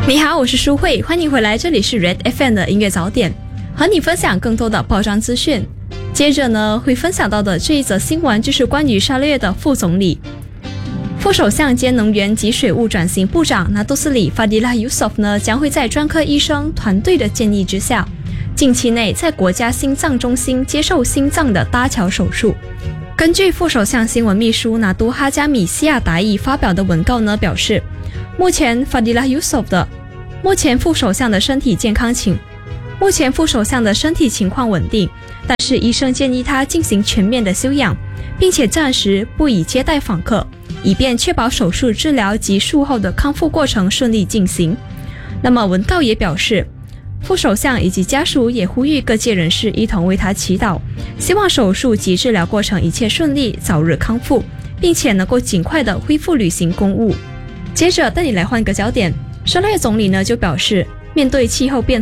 你好，我是舒慧，欢迎回来，这里是 Red FM 的音乐早点，和你分享更多的报章资讯。接着呢，会分享到的这一则新闻就是关于沙略的副总理、副首相兼能源及水务转型部长纳杜斯里法迪拉尤索夫呢，将会在专科医生团队的建议之下，近期内在国家心脏中心接受心脏的搭桥手术。根据副首相新闻秘书纳都哈加米西亚达伊发表的文告呢表示，目前副首相的身体情况稳定，但是医生建议他进行全面的休养，并且暂时不宜接待访客，以便确保手术治疗及术后的康复过程顺利进行。那么文告也表示，副首相以及家属也呼吁各界人士一同为他祈祷，希望手术及治疗过程一切顺利，早日康复，并且能够尽快的恢复履行公务。接着带你来换个焦点，沙略总理呢就表示，面对气候变